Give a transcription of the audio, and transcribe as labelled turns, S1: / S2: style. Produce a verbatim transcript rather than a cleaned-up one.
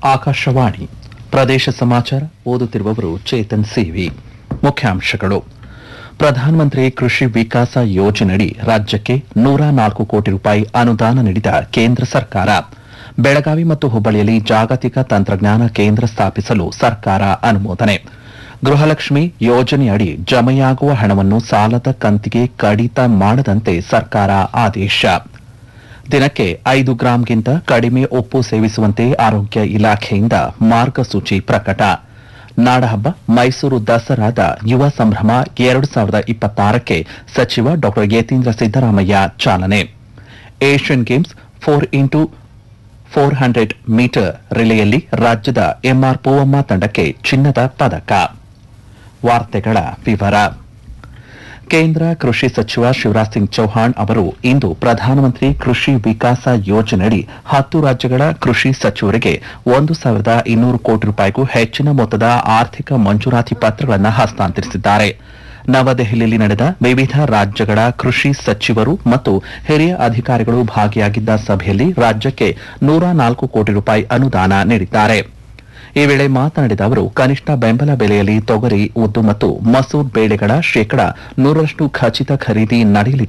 S1: ಆಕಾಶವಾಣಿ ಪ್ರದೇಶ ಸಮಾಚಾರ ಓದುತ್ತಿರುವವರು ಚೇತನ್ ಸಿವಿ. ಮುಖ್ಯಾಂಶಗಳು. ಪ್ರಧಾನಮಂತ್ರಿ ಕೃಷಿ ವಿಕಾಸ ಯೋಜನೆಯಡಿ ರಾಜ್ಯಕ್ಕೆ ನೂರ ನಾಲ್ಕು ಕೋಟಿ ರೂಪಾಯಿ ಅನುದಾನ ನೀಡಿದ ಕೇಂದ್ರ ಸರ್ಕಾರ. ಬೆಳಗಾವಿ ಮತ್ತು ಹುಬ್ಬಳ್ಳಿಯಲ್ಲಿ ಜಾಗತಿಕ ತಂತ್ರಜ್ಞಾನ ಕೇಂದ್ರ ಸ್ಥಾಪಿಸಲು ಸರ್ಕಾರ ಅನುಮೋದನೆ. ಗೃಹಲಕ್ಷ್ಮಿ ಯೋಜನೆಯಡಿ ಜಮೆಯಾಗುವ ಹಣವನ್ನು ಸಾಲದ ಕಂತಿಗೆ ಕಡಿತ ಮಾಡದಂತೆ ಸರ್ಕಾರ ಆದೇಶ. ದಿನಕ್ಕೆ ಐದು ಗ್ರಾಂಗಿಂತ ಕಡಿಮೆ ಉಪ್ಪು ಸೇವಿಸುವಂತೆ ಆರೋಗ್ಯ ಇಲಾಖೆಯಿಂದ ಮಾರ್ಗಸೂಚಿ ಪ್ರಕಟ. ನಾಡಹಬ್ಬ ಮೈಸೂರು ದಸರಾದ ಯುವ ಸಂಭ್ರಮ ಎರಡು ಸಾವಿರದ ಇಪ್ಪತ್ತಾರಕ್ಕೆ ಸಚಿವ ಡಾ ಯತೀಂದ್ರ ಸಿದ್ದರಾಮಯ್ಯ ಚಾಲನೆ. Asian games four into four hundred metre ರಿಲೆಯಲ್ಲಿ ರಾಜ್ಯದ ಎಂಆರ್ ಪೂವಮ್ಮ ತಂಡಕ್ಕೆ ಚಿನ್ನದ ಪದಕ. ವಾರ್ತೆಗಳ ವಿವರ. ಕೇಂದ್ರ ಕೃಷಿ ಸಚಿವ ಶಿವರಾಜ್ ಸಿಂಗ್ ಚೌಹಾಣ್ ಅವರು ಇಂದು ಪ್ರಧಾನಮಂತ್ರಿ ಕೃಷಿ ವಿಕಾಸ ಯೋಜನೆಯಡಿ ಹತ್ತು ರಾಜ್ಯಗಳ ಕೃಷಿ ಸಚಿವರಿಗೆ ಒಂದು ಸಾವಿರದ ಇನ್ನೂರು ಕೋಟಿ ರೂಪಾಯಿಗೂ ಹೆಚ್ಚಿನ ಮೊತ್ತದ ಆರ್ಥಿಕ ಮಂಜೂರಾತಿ ಪತ್ರಗಳನ್ನು ಹಸ್ತಾಂತರಿಸಿದ್ದಾರೆ. ನವದೆಹಲಿಯಲ್ಲಿ ನಡೆದ ವಿವಿಧ ರಾಜ್ಯಗಳ ಕೃಷಿ ಸಚಿವರು ಮತ್ತು ಹಿರಿಯ ಅಧಿಕಾರಿಗಳು ಭಾಗಿಯಾಗಿದ್ದ ಸಭೆಯಲ್ಲಿ ರಾಜ್ಯಕ್ಕೆ ನೂರ ನಾಲ್ಕು ಕೋಟಿ ರೂಪಾಯಿ ಅನುದಾನ ನೀಡಿದ್ದಾರೆ. ಈ ವೇಳೆ ಮಾತನಾಡಿದ ಅವರು, ಕನಿಷ್ಠ ಬೆಂಬಲ ಬೆಲೆಯಲ್ಲಿ ತೊಗರಿ, ಉದ್ದು ಮತ್ತು ಮಸೂರ್ ಬೇಳೆಗಳ ಶೇಕಡಾ ನೂರರಷ್ಟು ಖಚಿತ ಖರೀದಿ ನಡೆಯಲಿದೆ